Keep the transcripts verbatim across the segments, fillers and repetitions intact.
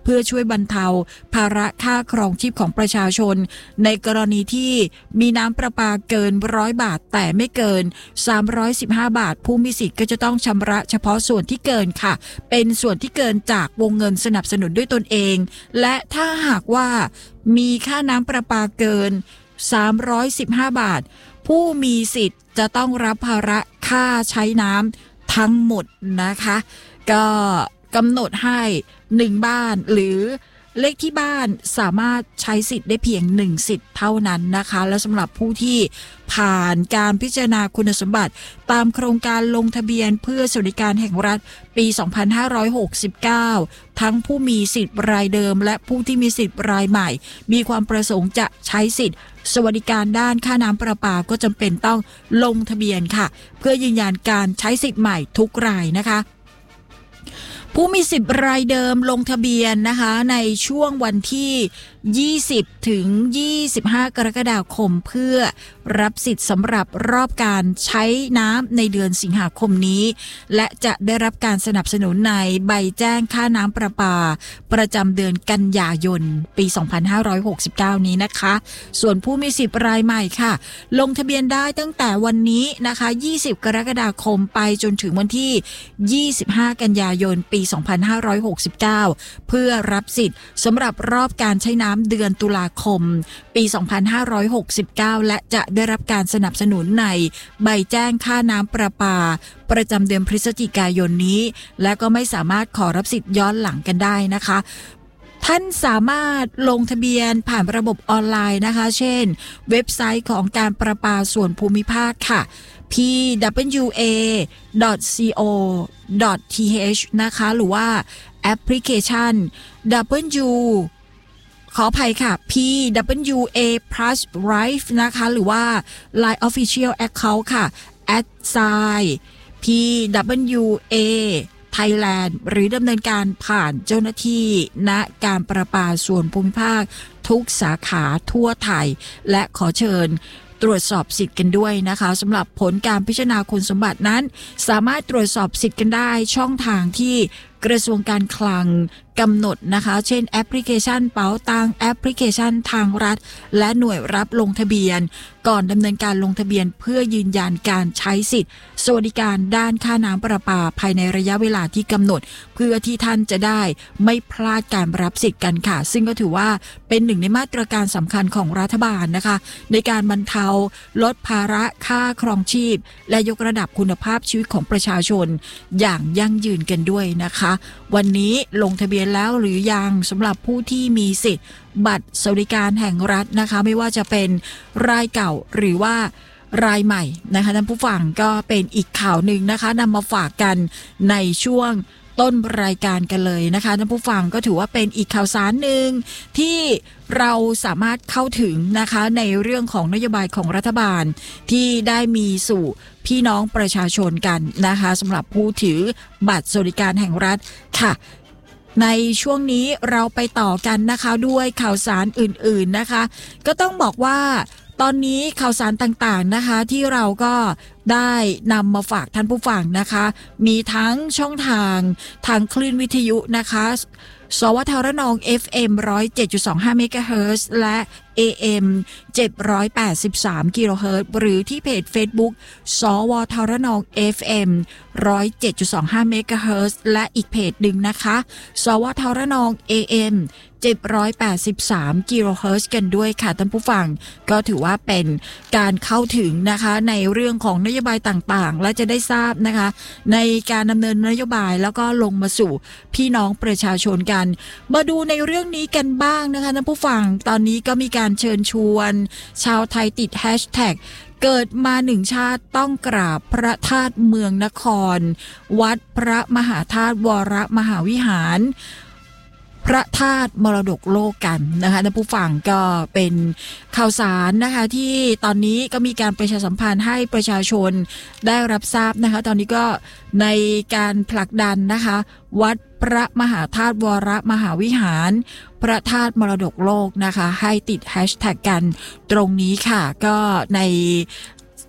เพื่อช่วยบรรเทาภาระค่าครองชีพของประชาชนในกรณีที่มีน้ำประปาเกินร้อยบาทแต่ไม่เกินสามร้อยสิบห้าบาทผู้มีสิทธิ์ก็จะต้องชำระเฉพาะส่วนที่เกินค่ะเป็นส่วนที่เกินจากวงเงินสนับสนุนด้วยตนเองและถ้าหากว่ามีค่าน้ำประปาเกินสามร้อยสิบห้าบาทผู้มีสิทธิ์จะต้องรับภาระค่าใช้น้ำทั้งหมดนะคะก็กำหนดให้หนึ่งบ้านหรือเลขที่บ้านสามารถใช้สิทธิ์ได้เพียงหนึ่งสิทธิ์เท่านั้นนะคะและสำหรับผู้ที่ผ่านการพิจารณาคุณสมบัติตามโครงการลงทะเบียนเพื่อสวัสดิการแห่งรัฐปีสองพันห้าร้อยหกสิบเก้าทั้งผู้มีสิทธิ์รายเดิมและผู้ที่มีสิทธิ์รายใหม่มีความประสงค์จะใช้สิทธิ์สวัสดิการด้านค่าน้ำประปาก็จำเป็นต้องลงทะเบียนค่ะเพื่อยืนยันการใช้สิทธิ์ใหม่ทุกรายนะคะผู้มีสิทธิ์รายเดิมลงทะเบียนนะคะในช่วงวันที่ยี่สิบถึงยี่สิบห้ากรกฎาคมเพื่อรับสิทธิ์สำหรับรอบการใช้น้ำในเดือนสิงหาคมนี้และจะได้รับการสนับสนุนในใบแจ้งค่าน้ำประปาประจำเดือนกันยายนปีสองพันห้าร้อยหกสิบเก้านี้นะคะส่วนผู้มีสิทธิ์รายใหม่ค่ะลงทะเบียนได้ตั้งแต่วันนี้นะคะยี่สิบกรกฎาคมไปจนถึงวันที่ยี่สิบห้ากันยายนปีสองพันห้าร้อยหกสิบเก้าเพื่อรับสิทธิ์สำหรับรอบการใช้น้ำเดือนตุลาคมปีสองพันห้าร้อยหกสิบเก้าและจะได้รับการสนับสนุนในใบแจ้งค่าน้ำประปาประจำเดือนพฤศจิกายนนี้และก็ไม่สามารถขอรับสิทธิ์ย้อนหลังกันได้นะคะท่านสามารถลงทะเบียนผ่านระบบออนไลน์นะคะเช่นเว็บไซต์ของการประปาส่วนภูมิภาคค่ะ พี ดับเบิลยู เอ ดอท ซี โอ ดอท ที เอช นะคะหรือว่าแอปพลิเคชัน ดับเบิลยู ขออภัยค่ะ พี ดับเบิลยู เอ plus life นะคะหรือว่า ไลน์ Official Account ค่ะ แอท ไซน์ พี ดับเบิลยู เอ Thailand หรือดำเนินการผ่านเจ้าหน้าที่ณการประปาส่วนภูมิภาคทุกสาขาทั่วไทยและขอเชิญตรวจสอบสิทธิ์กันด้วยนะคะสำหรับผลการพิจารณาคุณสมบัตินั้นสามารถตรวจสอบสิทธิ์กันได้ช่องทางที่กระทรวงการคลังกำหนดนะคะเช่นแอปพลิเคชันเป๋าตังแอปพลิเคชันทางรัฐและหน่วยรับลงทะเบียนก่อนดำเนินการลงทะเบียนเพื่อยืนยันการใช้สิทธิ์สวัสดิการด้านค่าน้ำประปาภายในระยะเวลาที่กำหนดเพื่อที่ท่านจะได้ไม่พลาดการรับสิทธิ์กันค่ะซึ่งก็ถือว่าเป็นหนึ่งในมาตรการสำคัญของรัฐบาลนะคะในการบรรเทาลดภาระค่าครองชีพและยกระดับคุณภาพชีวิตของประชาชนอย่างยั่งยืนกันด้วยนะคะวันนี้ลงทะเบียนแล้วหรือยังสำหรับผู้ที่มีสิทธิ์บัตรสวัสดิการแห่งรัฐนะคะไม่ว่าจะเป็นรายเก่าหรือว่ารายใหม่นะคะท่านผู้ฟังก็เป็นอีกข่าวหนึ่งนะคะนำมาฝากกันในช่วงต้นรายการกันเลยนะคะท่านผู้ฟังก็ถือว่าเป็นอีกข่าวสารหนึ่งที่เราสามารถเข้าถึงนะคะในเรื่องของนโยบายของรัฐบาลที่ได้มีสู่พี่น้องประชาชนกันนะคะสำหรับผู้ถือบัตรสวัสดิการแห่งรัฐค่ะในช่วงนี้เราไปต่อกันนะคะด้วยข่าวสารอื่นๆนะคะก็ต้องบอกว่าตอนนี้ข่าวสารต่างๆนะคะที่เราก็ได้นำมาฝากท่านผู้ฟังนะคะมีทั้งช่องทางทางคลื่นวิทยุนะคะสวทระนอง เอฟ เอ็ม หนึ่งร้อยเจ็ดจุดสองห้า เมกะเฮิรตซ์และ เอ เอ็ม เจ็ดร้อยแปดสิบสาม กิโลเฮิรตซ์หรือที่เพจ Facebook สวทระนอง เอฟ เอ็ม หนึ่งร้อยเจ็ดจุดสองห้า เมกะเฮิรตซ์และอีกเพจหนึ่งนะคะสวทระนอง เอ เอ็ม เจ็ดร้อยแปดสิบสาม กิโลเฮิรตซ์กันด้วยค่ะท่านผู้ฟังก็ถือว่าเป็นการเข้าถึงนะคะในเรื่องของนโยบายต่างๆและจะได้ทราบนะคะในการดำเนินนโยบายแล้วก็ลงมาสู่พี่น้องประชาชนกันมาดูในเรื่องนี้กันบ้างนะคะท่านผู้ฟังตอนนี้ก็มีการเชิญชวนชาวไทยติดแฮชแท็กเกิดมาหนึ่งชาติต้องกราบพระธาตุเมืองนครวัดพระมหาธาตุวรมหาวิหารพระธาตุมรดกโลกกันนะคะท่านผู้ฟังก็เป็นข่าวสารนะคะที่ตอนนี้ก็มีการประชาสัมพันธ์ให้ประชาชนได้รับทราบนะคะตอนนี้ก็ในการผลักดันนะคะวัดพระมหาธาตุวรมหาวิหารพระธาตุมรดกโลกนะคะให้ติดแฮชแท็กกันตรงนี้ค่ะก็ใน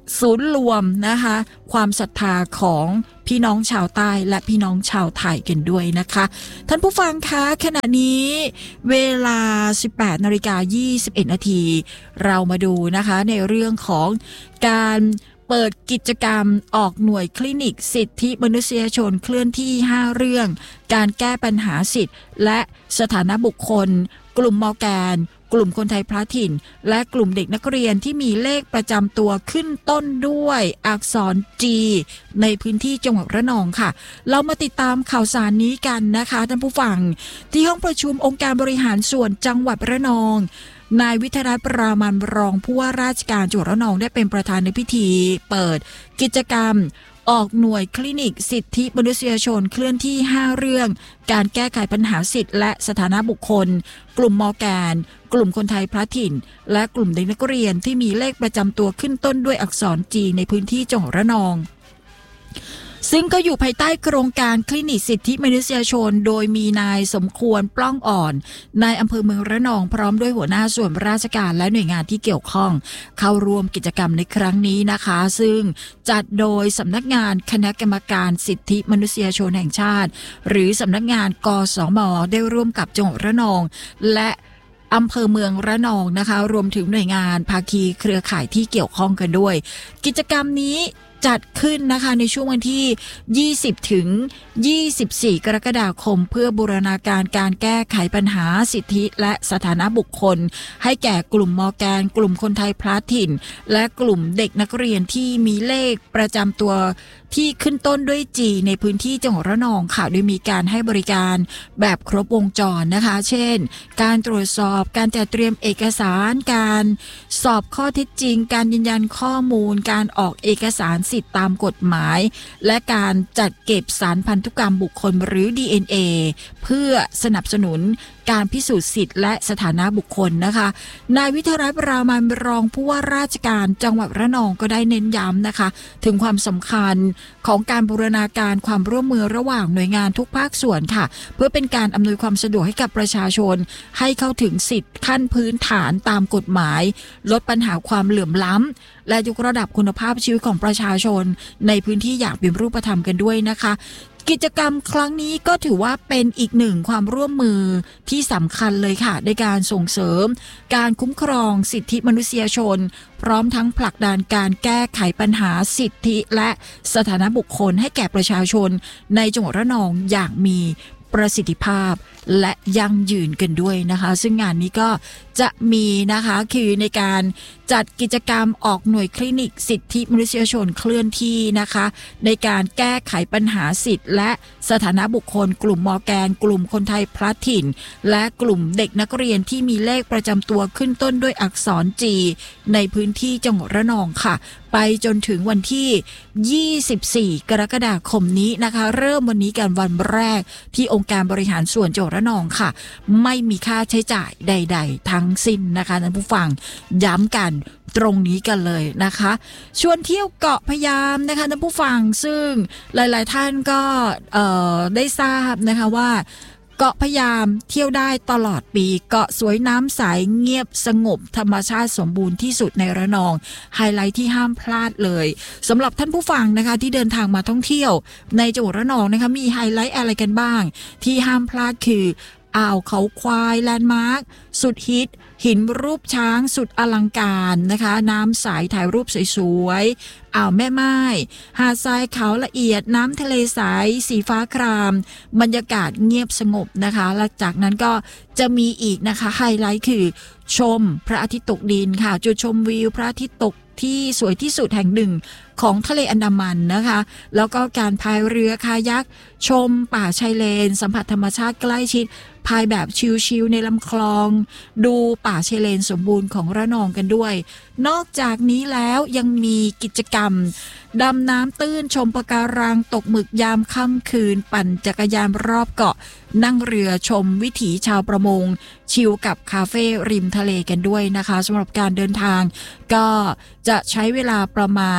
ศูนย์รวมนะคะความศรัทธาของพี่น้องชาวใต้และพี่น้องชาวไทยกันด้วยนะคะท่านผู้ฟังคะขณะนี้เวลา สิบแปดนาฬิกายี่สิบเอ็ดนาทีเรามาดูนะคะในเรื่องของการเปิดกิจกรรมออกหน่วยคลินิกสิทธิมนุษยชนเคลื่อนที่ห้าเรื่องการแก้ปัญหาสิทธิและสถานะบุคคลกลุ่มมอแกนกลุ่มคนไทยพลัดถิ่นและกลุ่มเด็กนักเรียนที่มีเลขประจำตัวขึ้นต้นด้วยอักษร G ในพื้นที่จังหวัดระนองค่ะเรามาติดตามข่าวสารนี้กันนะคะท่านผู้ฟังที่ห้องประชุมองค์การบริหารส่วนจังหวัดระนองนายวิทยาปรามันรองผู้ว่าราชการจังหวัดระนองได้เป็นประธานในพิธีเปิดกิจกรรมออกหน่วยคลินิกสิทธิมนุษยชนเคลื่อนที่ห้าเรื่องการแก้ไขปัญหาสิทธิและสถานะบุคคลกลุ่มมอแกนกลุ่มคนไทยพลัดถิ่นและกลุ่มเด็กนักเรียนที่มีเลขประจำตัวขึ้นต้นด้วยอักษร G ในพื้นที่จังหวัดระนองซึ่งก็อยู่ภายใต้โครงการคลินิกสิทธิมนุษยชนโดยมีนายสมควรปล้องอ่อนนายอำเภอเมืองระนองพร้อมด้วยหัวหน้าส่วนราชการและหน่วยงานที่เกี่ยวข้องเข้าร่วมกิจกรรมในครั้งนี้นะคะซึ่งจัดโดยสำนักงานคณะกรรมการสิทธิมนุษยชนแห่งชาติหรือสำนักงานกสม.ได้ร่วมกับจังหวัดระนองและอำเภอเมืองระนองนะคะรวมถึงหน่วยงานภาคีเครือข่ายที่เกี่ยวข้องกันด้วยกิจกรรมนี้จัดขึ้นนะคะในช่วงวันที่ยี่สิบถึงยี่สิบสี่กรกฎาคมเพื่อบูรณาการการแก้ไขปัญหาสิทธิและสถานะบุคคลให้แก่กลุ่มมอแกนกลุ่มคนไทยพลัดถิ่นและกลุ่มเด็กนักเรียนที่มีเลขประจำตัวที่ขึ้นต้นด้วย G ในพื้นที่จังหวัดระนองค่ะโดยมีการให้บริการแบบครบวงจรนะคะเช่นการตรวจสอบการจัดเตรียมเอกสารการสอบข้อเท็จจริงการยืนยันข้อมูลการออกเอกสารสิทธิตามกฎหมายและการจัดเก็บสารพันธุกรรมบุคคลหรือ ดี เอ็น เอ เพื่อสนับสนุนการพิสูจน์สิทธิและสถานะบุคคลนะคะนายวิทยาปรามันรองผู้ว่าราชการจังหวัดระนองก็ได้เน้นย้ำนะคะถึงความสำคัญของการบูรณาการความร่วมมือระหว่างหน่วยงานทุกภาคส่วนค่ะเพื่อเป็นการอำนวยความสะดวกให้กับประชาชนให้เข้าถึงสิทธิขั้นพื้นฐานตามกฎหมายลดปัญหาความเหลื่อมล้ำและยกระดับคุณภาพชีวิตของประชาชนในพื้นที่อย่างเป็นรูปธรรมกันด้วยนะคะกิจกรรมครั้งนี้ก็ถือว่าเป็นอีกหนึ่งความร่วมมือที่สำคัญเลยค่ะในการส่งเสริมการคุ้มครองสิทธิมนุษยชนพร้อมทั้งผลักดันการแก้ไขปัญหาสิทธิและสถานะบุคคลให้แก่ประชาชนในจังหวัดระนองอย่างมีประสิทธิภาพและยั่งยืนกันด้วยนะคะซึ่งงานนี้ก็จะมีนะคะคือในการจัดกิจกรรมออกหน่วยคลินิกสิทธิมนุษยชนเคลื่อนที่นะคะในการแก้ไขปัญหาสิทธิและสถานะบุคคลกลุ่มมอแกนกลุ่มคนไทยพลัดถิ่นและกลุ่มเด็กนักเรียนที่มีเลขประจำตัวขึ้นต้นด้วยอักษร G ในพื้นที่จังหวัดระนองค่ะไปจนถึงวันที่ยี่สิบสี่กรกฎาคมนี้นะคะเริ่มวันนี้กันวันแรกที่องค์การบริหารส่วนจังหวัดระนองค่ะไม่มีค่าใช้จ่ายใดๆทั้งสิ้นนะคะท่านผู้ฟังย้ำกันตรงนี้กันเลยนะคะชวนเที่ยวเกาะพะยามนะคะท่านผู้ฟังซึ่งหลายๆท่านก็เอ่อได้ทราบนะคะว่าเกาะพะยามเที่ยวได้ตลอดปีเกาะสวยน้ำใสเงียบสงบธรรมชาติสมบูรณ์ที่สุดในระนองไฮไลท์ที่ห้ามพลาดเลยสำหรับท่านผู้ฟังนะคะที่เดินทางมาท่องเที่ยวในจังหวัดระนองนะคะมีไฮไลท์อะไรกันบ้างที่ห้ามพลาดคืออ่าวเขาควายแลนด์มาร์คสุดฮิตหินรูปช้างสุดอลังการนะคะน้ำใสถ่ายรูปสวยๆอ่าวแม่ไม้หาดทรายขาวละเอียดน้ำทะเลใสสีฟ้าครามบรรยากาศเงียบสงบนะคะและจากนั้นก็จะมีอีกนะคะไฮไลท์คือชมพระอาทิตย์ตกดินค่ะจุดชมวิวพระอาทิตย์ตกที่สวยที่สุดแห่งหนึ่งของทะเลอันดามันนะคะแล้วก็การพายเรือคายักชมป่าชายเลนสัมผัสธรรมชาติใกล้ชิดพายแบบชิลๆในลำคลองดูป่าชายเลนสมบูรณ์ของระนองกันด้วยนอกจากนี้แล้วยังมีกิจกรรมดำน้ำตื้นชมปะการังตกหมึกยามค่ำคืนปั่นจักรยานรอบเกาะนั่งเรือชมวิถีชาวประมงชิลกับคาเฟ่ริมทะเลกันด้วยนะคะสำหรับการเดินทางก็จะใช้เวลาประมาณ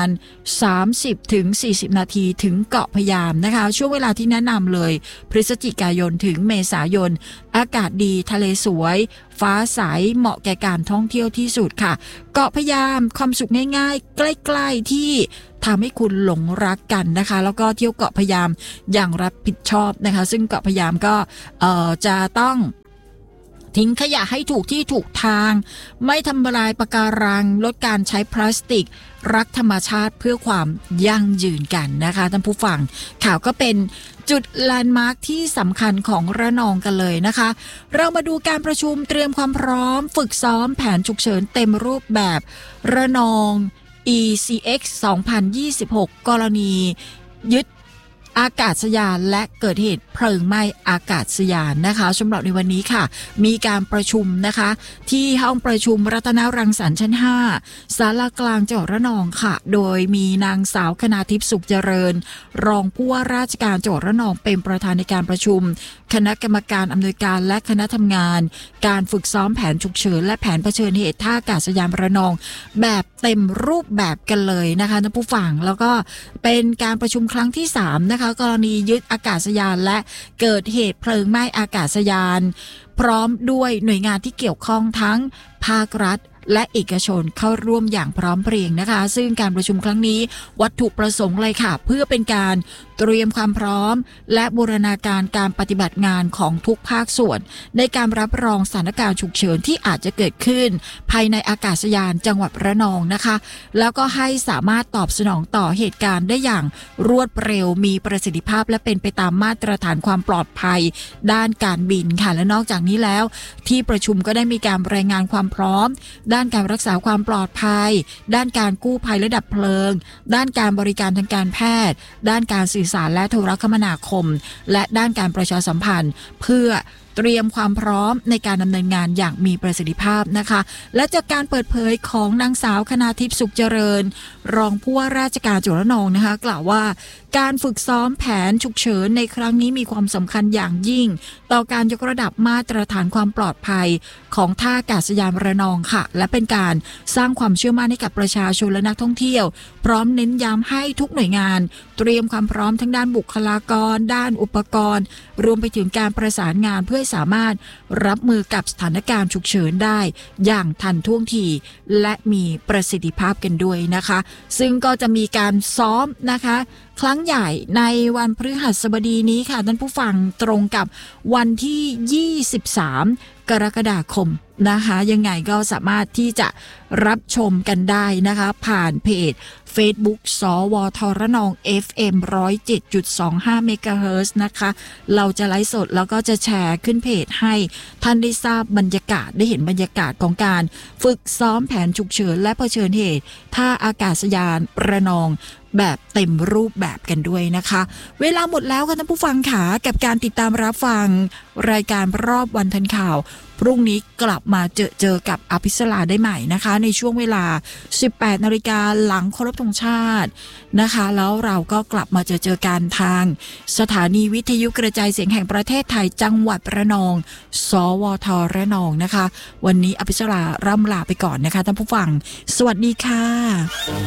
สามสิบถึงสี่สิบนาทีถึงเกาะพะยามนะคะช่วงเวลาที่แนะนำเลยพฤศจิกายนถึงเมษายนอากาศดีทะเลสวยฟ้าใสเหมาะแก่การท่องเที่ยวที่สุดค่ะเกาะพะยามความสุขง่ายๆใกล้ๆที่ทำให้คุณหลงรักกันนะคะแล้วก็เที่ยวเกาะพะยามอย่างรับผิดชอบนะคะซึ่งเกาะพะยามก็เอ่อจะต้องทิ้งขยะให้ถูกที่ถูกทางไม่ทำลายปะการังลดการใช้พลาสติกรักธรรมชาติเพื่อความยั่งยืนกันนะคะท่านผู้ฟังข่าวก็เป็นจุดแลนด์มาร์คที่สำคัญของระนองกันเลยนะคะเรามาดูการประชุมเตรียมความพร้อมฝึกซ้อมแผนฉุกเฉินเต็มรูปแบบระนอง อี ซี เอ็กซ์ สองพันยี่สิบหก กรณียึดอากาศยานและเกิดเหตุเพลิงไหม้อากาศยานนะคะสำหรับในวันนี้ค่ะมีการประชุมนะคะที่ห้องประชุมรัตนรังสรรค์ชั้นห้าศาลากลางจังหวัดระนองค่ะโดยมีนางสาวคณาทิพย์สุขเจริญรองผู้ว่าราชการจังหวัดระนองเป็นประธานในการประชุมคณะกรรมการอำนวยการและคณะทำงานการฝึกซ้อมแผนฉุกเฉินและแผนเผชิญเหตุท่าอากาศยานระนองแบบเต็มรูปแบบกันเลยนะคะท่านผู้ฟังแล้วก็เป็นการประชุมครั้งที่สามนะคะกรณียึดอากาศยานและเกิดเหตุเพลิงไหม้อากาศยานพร้อมด้วยหน่วยงานที่เกี่ยวข้องทั้งภาครัฐและเอกชนเข้าร่วมอย่างพร้อมเพรียงนะคะซึ่งการประชุมครั้งนี้วัตถุประสงค์เลยค่ะเพื่อเป็นการเตรียมความพร้อมและบูรณาการการปฏิบัติงานของทุกภาคส่วนในการรับรองสถานการณ์ฉุกเฉินที่อาจจะเกิดขึ้นภายในอากาศยานจังหวัดระนองนะคะแล้วก็ให้สามารถตอบสนองต่อเหตุการณ์ได้อย่างรวดเร็วมีประสิทธิภาพและเป็นไปตามมาตรฐานความปลอดภัยด้านการบินค่ะและนอกจากนี้แล้วที่ประชุมก็ได้มีการรายงานความพร้อมด้านการรักษาความปลอดภัยด้านการกู้ภัยและดับเพลิงด้านการบริการทางการแพทย์ด้านการสื่อสารและโทรคมนาคมและด้านการประชาสัมพันธ์เพื่อเตรียมความพร้อมในการดำเนินงานอย่างมีประสิทธิภาพนะคะและจากการเปิดเผยของนางสาวคณาทิพย์สุขเจริญรองผู้ว่าราชการจังหวัดระนองนะคะกล่าวว่าการฝึกซ้อมแผนฉุกเฉินในครั้งนี้มีความสำคัญอย่างยิ่งต่อการยกระดับมาตรฐานความปลอดภัยของท่าอากาศยานระนองค่ะและเป็นการสร้างความเชื่อมั่นให้กับประชาชนและนักท่องเที่ยวพร้อมเน้นย้ำให้ทุกหน่วยงานเตรียมความพร้อมทั้งด้านบุคลากรด้านอุปกรณ์รวมไปถึงการประสานงานเพื่อสามารถรับมือกับสถานการณ์ฉุกเฉินได้อย่างทันท่วงทีและมีประสิทธิภาพกันด้วยนะคะซึ่งก็จะมีการซ้อมนะคะครั้งใหญ่ในวันพฤหัสบดีนี้ค่ะท่านผู้ฟังตรงกับวันที่ยี่สิบสามกรกฎาคมนะคะยังไงก็สามารถที่จะรับชมกันได้นะคะผ่านเพจ Facebook สวทระนอง เอฟ เอ็ม หนึ่งศูนย์เจ็ดจุดสองห้า เมกะเฮิรตซ์นะคะเราจะไลฟ์สดแล้วก็จะแชร์ขึ้นเพจให้ท่านได้ทราบบรรยากาศได้เห็นบรรยากาศของการฝึกซ้อมแผนฉุกเฉินและเผชิญเหตุท่าอากาศยานระนองแบบเต็มรูปแบบกันด้วยนะคะเวลาหมดแล้วค่ะท่านผู้ฟังค่ะกับการติดตามรับฟังรายการรอบวันทันข่าวพรุ่งนี้กลับมาเจอเจอกับอภิสราได้ใหม่นะคะในช่วงเวลา สิบแปดนาฬิกาหลังเคารพธงชาตินะคะแล้วเราก็กลับมาเจอเจอกันทางสถานีวิทยุกระจายเสียงแห่งประเทศไทยจังหวัดระนองสวทระนองนะคะวันนี้อภิสราร่ำลาไปก่อนนะคะท่านผู้ฟังสวัสดีค่ะ